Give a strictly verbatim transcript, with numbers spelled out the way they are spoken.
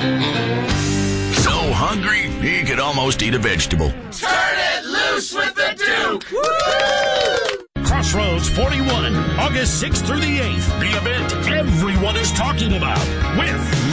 So hungry, he could almost eat a vegetable. Turn it loose with the Duke! Woo! Crossroads forty-one, August sixth through the eighth. The event everyone is talking about with